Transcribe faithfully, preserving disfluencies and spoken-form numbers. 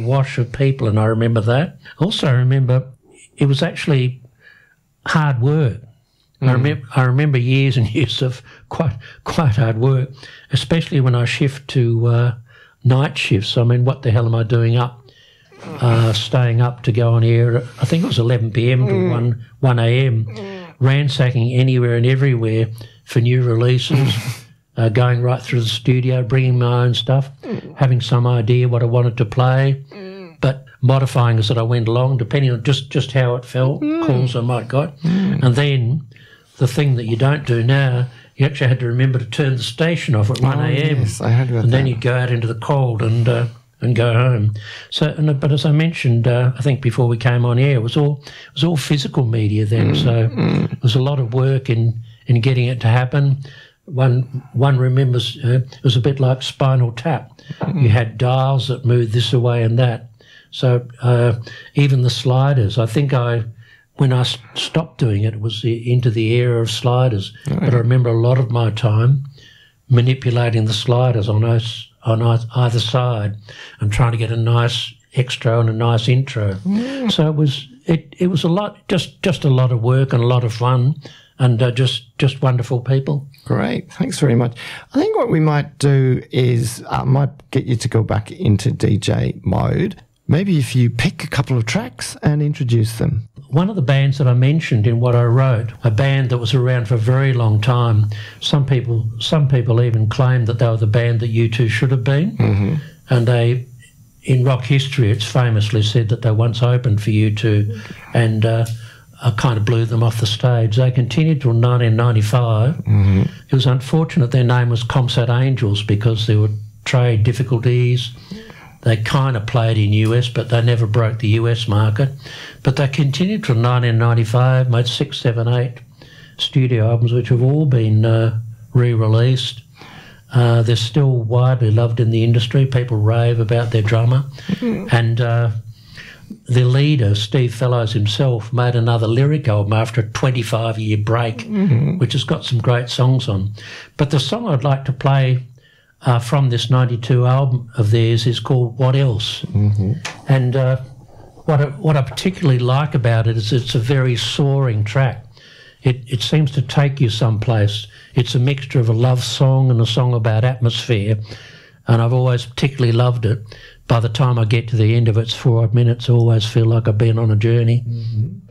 wash of people, and I remember that. Also, I remember it was actually hard work. Mm. I remember I remember years and years of quite quite hard work, especially when I shift to uh, night shifts. I mean, what the hell am I doing up? Uh, staying up to go on air, I think it was eleven p m to mm. one a m, mm. ransacking anywhere and everywhere for new releases, uh, going right through the studio, bringing my own stuff, mm. having some idea what I wanted to play, mm. but modifying as that I went along, depending on just, just how it felt, mm. calls I might got. Mm. And then the thing that you don't do now, you actually had to remember to turn the station off at one a m. Oh, yes, I heard about and then that. you go out into the cold and... Uh, and go home. So, and, but as I mentioned, uh, I think before we came on air, it was all it was all physical media then. Mm, so mm. there was a lot of work in in getting it to happen. One one remembers uh, it was a bit like Spinal Tap. Mm. You had dials that moved this away and that. So uh, even the sliders. I think I when I stopped doing it, it was the, into the era of sliders. Oh, but yeah. I remember a lot of my time manipulating the sliders on us. on either side and trying to get a nice extra and a nice intro. Mm. So it was it, it was a lot, just just a lot of work and a lot of fun and uh, just, just wonderful people. Great. Thanks very much. I think what we might do is I uh, might get you to go back into D J mode. Maybe if you pick a couple of tracks and introduce them. One of the bands that I mentioned in what I wrote, a band that was around for a very long time, some people some people even claimed that they were the band that U two should have been. Mm-hmm. And they, in rock history, it's famously said that they once opened for U two and uh, I kind of blew them off the stage. They continued till nineteen ninety-five. Mm-hmm. It was unfortunate their name was Comsat Angels because there were trade difficulties. They kind of played in U S, but they never broke the U S market. But they continued till nineteen ninety-five, made six, seven, eight studio albums, which have all been uh, re-released. Uh, they're still widely loved in the industry. People rave about their drummer. Mm-hmm. And uh, their leader, Steve Fellows himself, made another lyric album after a twenty-five year break, mm-hmm. which has got some great songs on. But the song I'd like to play Uh, from this ninety-two album of theirs is called What Else? Mm-hmm. And uh, what, I, what I particularly like about it is it's a very soaring track. It, it seems to take you someplace. It's a mixture of a love song and a song about atmosphere, and I've always particularly loved it. By the time I get to the end of its four minutes, I always feel like I've been on a journey. Mm-hmm.